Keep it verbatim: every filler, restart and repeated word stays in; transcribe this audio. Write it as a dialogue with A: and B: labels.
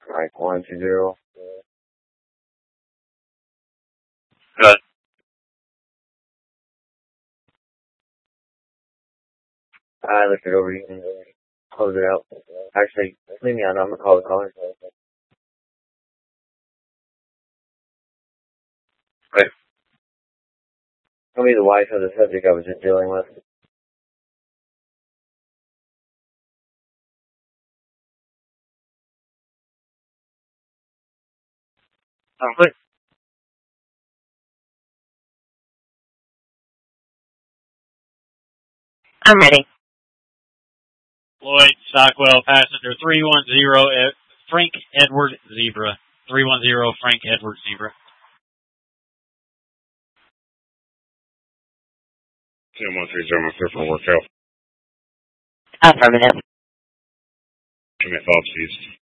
A: Mike one two zero.
B: Good.
A: I looked it over. You can close it out. Actually, leave me on. I'm gonna call the caller.
B: Right.
A: Tell me the wife of the subject I was just dealing with.
B: Sounds good.
C: I'm ready.
D: Lloyd Stockwell, passenger three one zero, Ed, Frank Edward Zebra. three one zero Frank Edward Zebra.
B: ten one three zero, my clear for workout.
C: Affirmative.
B: Commit Bob East.